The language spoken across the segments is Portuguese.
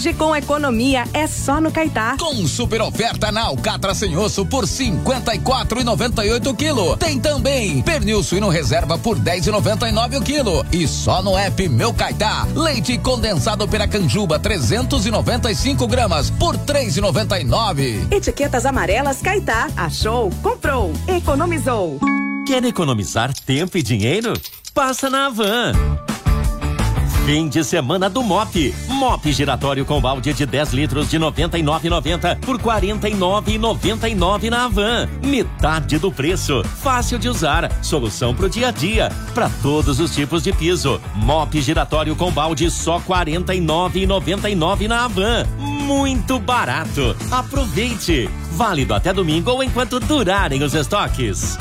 Saúde com economia é só no Caetá. Com super oferta na alcatra sem osso por 54,98 o quilo. Tem também pernil suíno reserva por 10,99 o quilo. E só no app Meu Caetá, leite condensado Piracanjuba 395 gramas por 3,99. Etiquetas amarelas Caetá. Achou, comprou, economizou. Quer economizar tempo e dinheiro? Passa na Havan. Fim de semana do MOP. MOP giratório com balde de 10 litros de 99,90 por 49,99 na Havan. Metade do preço. Fácil de usar. Solução pro dia a dia. Para todos os tipos de piso. MOP giratório com balde só 49,99 na Havan. Muito barato. Aproveite. Válido até domingo ou enquanto durarem os estoques.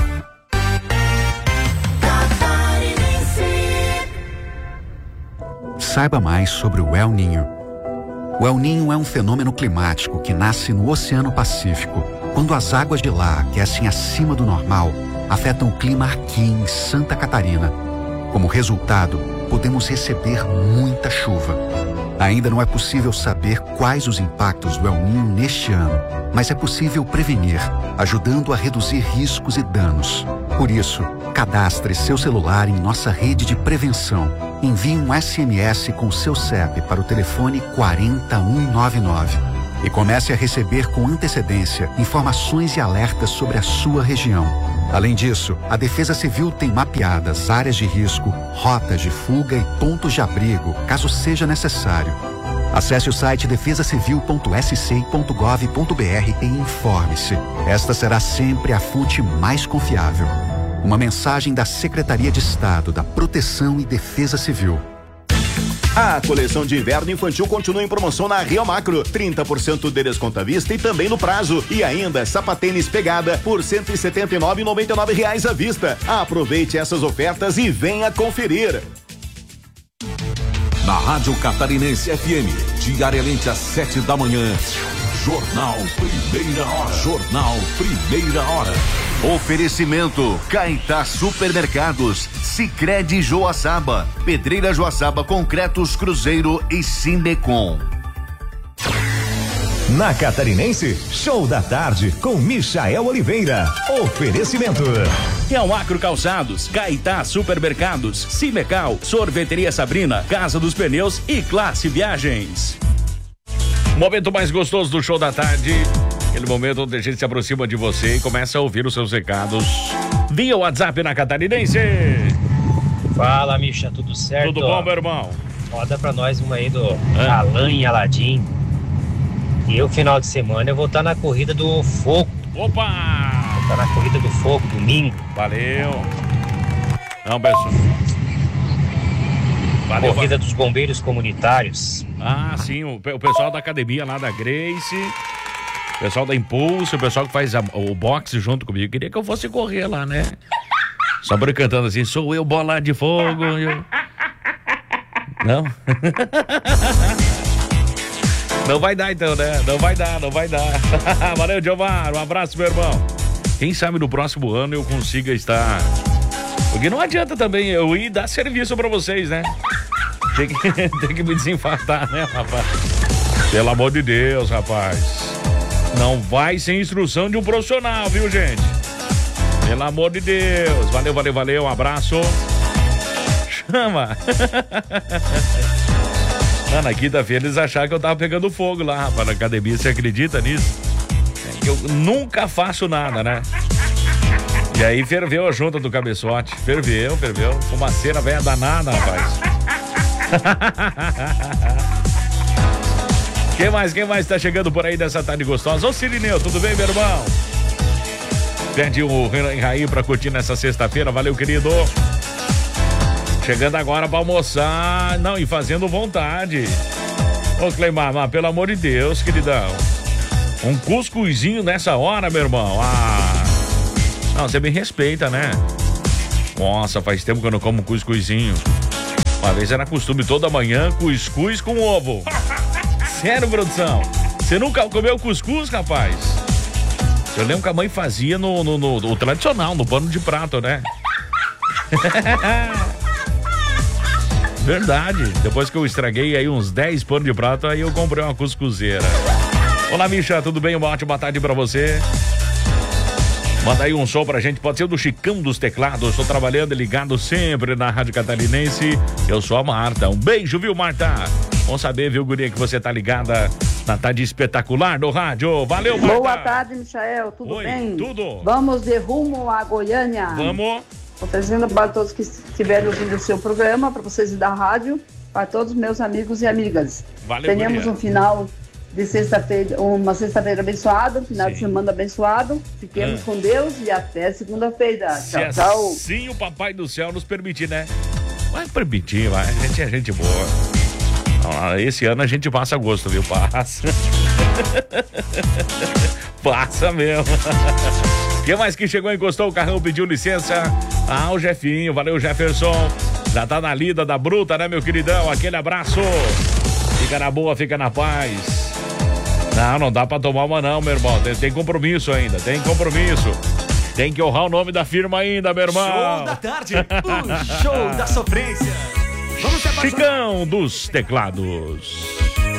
Saiba mais sobre o El Niño. O El Niño é um fenômeno climático que nasce no Oceano Pacífico, quando as águas de lá aquecem acima do normal, afetam o clima aqui em Santa Catarina. Como resultado, podemos receber muita chuva. Ainda não é possível saber quais os impactos do El Niño neste ano, mas é possível prevenir, ajudando a reduzir riscos e danos. Por isso, cadastre seu celular em nossa rede de prevenção. Envie um SMS com seu CEP para o telefone 40199 e comece a receber com antecedência informações e alertas sobre a sua região. Além disso, a Defesa Civil tem mapeadas áreas de risco, rotas de fuga e pontos de abrigo, caso seja necessário. Acesse o site defesacivil.sc.gov.br e informe-se. Esta será sempre a fonte mais confiável. Uma mensagem da Secretaria de Estado da Proteção e Defesa Civil. A coleção de inverno infantil continua em promoção na Rio Macro, 30% de desconto à vista e também no prazo. E ainda sapatênis pegada por R$ 179,99 à vista. Aproveite essas ofertas e venha conferir. Na Rádio Catarinense FM, diariamente às 7 da manhã. Jornal Primeira Hora. Jornal Primeira Hora. Oferecimento Caetá Supermercados, Sicredi Joaçaba, Pedreira Joaçaba Concretos Cruzeiro e Sindecom. Na Catarinense, show da tarde com Michael Oliveira. Oferecimento. Real Macro Calçados, Caetá Supermercados, Cimecal, Sorveteria Sabrina, Casa dos Pneus e Classe Viagens. Momento mais gostoso do show da tarde. Aquele momento onde a gente se aproxima de você e começa a ouvir os seus recados via WhatsApp na Catarinense. Fala, Misha, tudo certo? Tudo bom, meu irmão? Roda pra nós uma aí do Alan e Aladim. E o final de semana eu vou estar na Corrida do Fogo. Opa! Vou estar na Corrida do Fogo, domingo. Valeu. Não, pessoal. Valeu, Corrida dos Bombeiros Comunitários. Ah, sim, o pessoal da academia lá da Grace, o pessoal da Impulso, o pessoal que faz o boxe junto comigo. Queria que eu fosse correr lá, né? Só cantando assim, sou eu, bola de fogo. Não? Não vai dar então, né? Não vai dar. Valeu, Giovara, um abraço, meu irmão. Quem sabe no próximo ano eu consiga estar... Porque não adianta também eu ir dar serviço pra vocês, né? Tem que me desinfartar, né, rapaz? Pelo amor de Deus, rapaz. Não vai sem instrução de um profissional, viu, gente? Pelo amor de Deus. Valeu, um abraço. Chama. Na quinta-feira eles acharam que eu tava pegando fogo lá, rapaz, na academia. Você acredita nisso? Eu nunca faço nada, né? E aí ferveu a junta do cabeçote. Ferveu. Fumaceira velha danada, rapaz. Quem mais tá chegando por aí dessa tarde gostosa? Ô Cirineu, tudo bem, meu irmão? Pede o Raí pra curtir nessa sexta-feira, valeu, querido. Chegando agora pra almoçar, não, e fazendo vontade. Ô Cleimar, mas pelo amor de Deus, queridão. Um cuscuzinho nessa hora, meu irmão. Não, você me respeita, né? Nossa, faz tempo que eu não como cuscuzinho. Uma vez era costume toda manhã, cuscuz com ovo. Sério, produção? Você nunca comeu cuscuz, rapaz? Eu lembro que a mãe fazia no tradicional, no pano de prato, né? Verdade. Depois que eu estraguei aí uns 10 panos de prato, aí eu comprei uma cuscuzeira. Olá, Misha, tudo bem? Uma ótima tarde pra você. Manda aí um som pra gente, pode ser o do Chicão dos Teclados. Estou trabalhando e ligado sempre na Rádio Catarinense. Eu sou a Marta. Um beijo, viu, Marta? Vamos saber, viu, guria, que você tá ligada na tarde espetacular do rádio. Valeu, Marta. Boa tarde, Michael. Tudo bem? Tudo. Vamos de rumo a Goiânia. Vamos. Oferecendo para todos que estiverem ouvindo o seu programa, para vocês da rádio, para todos os meus amigos e amigas. Valeu, tenhamos guria. Um final de sexta-feira, uma sexta-feira abençoada, um final de semana abençoado. Fiquemos com Deus e até segunda-feira. Tchau, tchau. Sim, o Papai do Céu nos permitir, né? Vai permitir, vai. A gente é gente boa. Esse ano a gente passa gosto, viu? Passa. Passa mesmo. Quem mais que chegou, encostou o carrão, pediu licença? O Jefinho. Valeu, Jefferson. Já tá na lida da bruta, né, meu queridão? Aquele abraço. Fica na boa, fica na paz. Não dá pra tomar uma não, meu irmão. Tem compromisso ainda, tem compromisso. Tem que honrar o nome da firma ainda, meu irmão. Show da tarde, o show da sofrência. Vamos se apaixonar. Chicão dos Teclados.